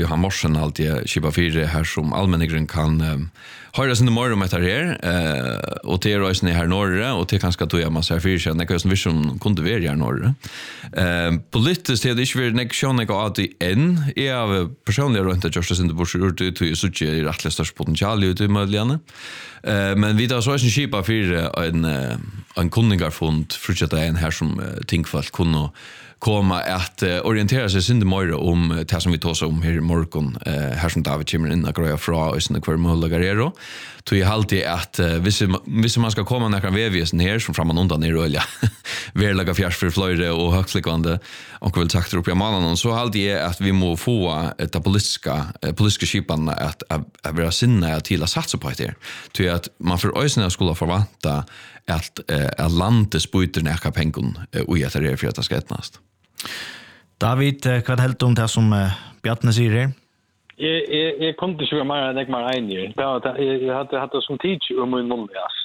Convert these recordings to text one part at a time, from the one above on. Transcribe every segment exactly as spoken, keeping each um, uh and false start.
Johan Morsen alltid Kipa fyra här som allmänheten kan uh, höra sin morgon om detta här uh, och till rösten här norra och till kanske då jag måste här fyra känna att vi som kunde vara här norra. Uh, politiskt är det inte vi nektion jag att än är personligen runt att just sin bor ut till så ju rätt störst potential ut i möjligheten. Uh, men vi då så är en Kipa fyra en uh, en kunningarfond för en här som uh, tingsfall kunde komma att uh, orientera sig sin mer om uh, det som vi tar om här i morgon uh, här som David kommer in och grejer fra och sen kvar möjliga grejer då är alltid att uh, hvis, hvis man ska komma några vevisen här som framan undan i rölja verliga fjärs för flöjde och högtliggande och vill takta upp i mannen så alltid är att vi må få ett politiska uh, politiska skipan att, att, att vara sinna till att satsa på det till att man för ösna skulle förvänta att uh, landet sputer näka pengon uh, och att det är för att det ska ätnast. David, vad helt om det som uh, Bjarne säger här? Jag jag jag kom till så mer än jag mer en år. Jag jag hade hade som teach om min måndags.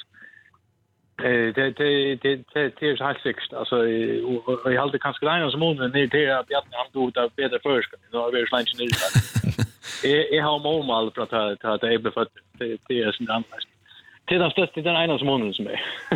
Eh det det det det det är helt fixt. Alltså jag hade kanske längre som månaden ner till att Bjarne han tog det bättre först. Nu har vi slänt ner det. Jag jag har mål för att att det är befött det är sån annars. Det är den största den ena som månaden som är.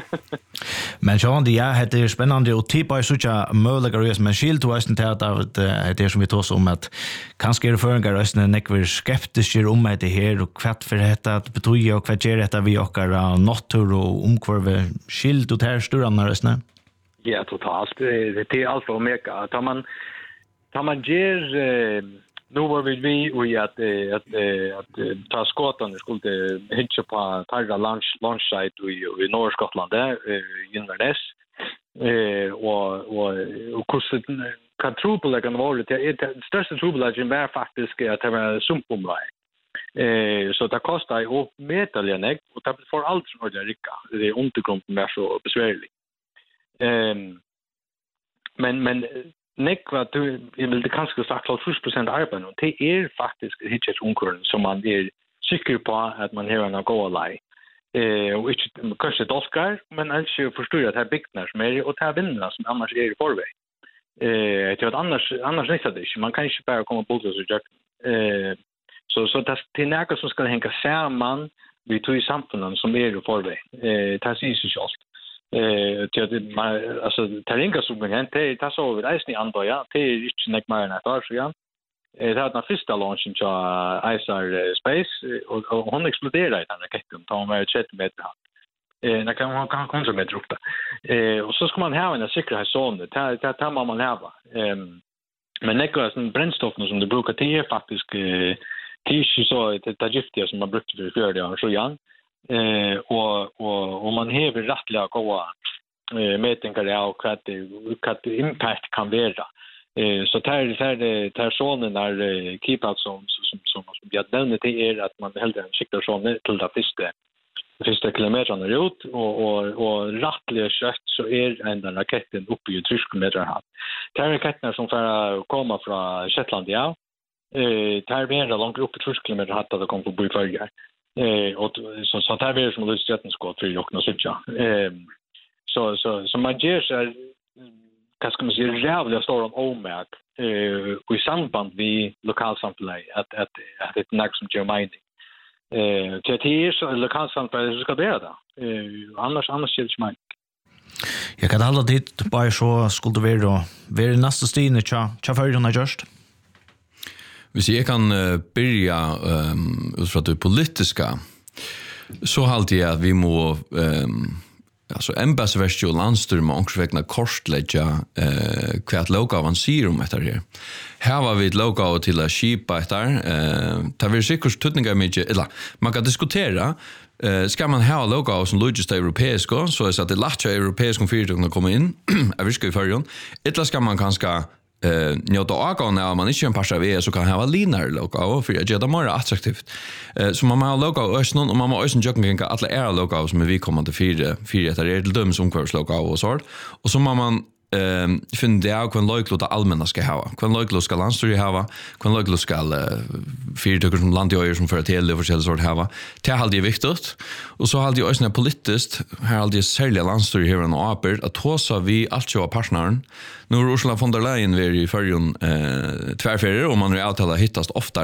Men så det är det är spännande och typa så att möjliga resor men skilt och östen till att det är som vi tar om att kanske är för en rösten nekver skeptiska om det här och kvart för detta att betyda och kvart ger detta vi och natur och omkvarve skilt och här stora rösten. Ja, totalt. Det är allt för mega. Tar man tar man ger nu var vi vi och att att att ta skotten skulle hitcha på targa lunch lunch site i i norra Skottland där i Inverness eh och och och kursen kan tro på lägga vara det största trubbel i var faktiskt att det var sumpomvaj eh så det kostar ju upp metaljenek och det får allt som det rika det är undergrunden är så besvärlig ehm men men nekva du jag vill det kanske sagt fyrtio procent arbete och det är faktiskt hitchet onkurren som man är säker på att man har en gå alai eh och inte kanske doskar men alltså förstår att det här byggnader som är och det här vinnerna som annars är i förväg eh jag tror att annars annars nästa det man kan inte bara komma på det så jag eh så så det är något som ska hänga samman vi tog i samfunden som är i förväg eh det ser ju så självt eh till att man alltså talinga som men det tar så över isen i andra ja det är inte näck mer än ett år så ja eh det har den första launchen till I S R Space och hon exploderade i den raketen tar med tjugo meter eh när kan man kan kontrollera med upp eh och så ska man ha en säkerhetszon det det tar man man ha eh men Nicholas en brännstoffen som det brukar till är faktiskt tisch så det är giftigt som man brukar för för det så ja eh och och om man häver rättliga goda eh mätningar av vad det vad impact kan vara eh så tar det det tar såna när keep out som som som som vi har nämnt det är att man hellre en skickar såna till det första första kilometrarna ut och och och rättliga kött så är en den raketen uppe i trettio kilometer här det är raketerna som för komma från Shetland ja eh tar vi ändå långt upp i trettio kilometer hade det kom på buffer eh och så så där är som Luciaten skott för Jockna Sitja. Eh så så så man ger så vad ska man säga jävla stor om Omak eh i samband vi lokalsamhälle att att att det är något som gör mig eh till det är så lokalsamhälle ska det där eh annars annars känns mig jag kan hålla dit bara så skulle det vara vara nästa stine tja tja för den just Hvis jeg kan uh, börja um, ut fra det politiska så halte jeg at vi må um, altså embetsverket og landstyr må omkring kortlegge uh, hva et lovgaven sier om etter her. Her var vi et lovgave til å skipa etter. Uh, det vil sikkert tøtninger mye, eller man kan diskutere Uh, ska man ha logo som logist europeiska så är så att det lätt europeiska fyrtåg kommer in jag vill ska i förjon eller ska man kanske eh njöta av när man inte en passa vi så kan ha linar logo för att göra det mer attraktivt eh så man har logo ösnon och man har ösn jocken kan alla era logo som vi kommer till fyra fyra det är dum som kurs logo och så och så man eh finner det av kan logo det allmänna ska ha kan logo ska landstyr ha kan logo ska fyrtåg som landjöjer som för att hela för sort ha det är alltid viktigt och så alltid ösna politiskt här alltid sälja landstyr här och apert att hosa vi allt så partnern nu Ursula von der Leyen är i förjon eh tvärfärger och man är alltid hittast ofta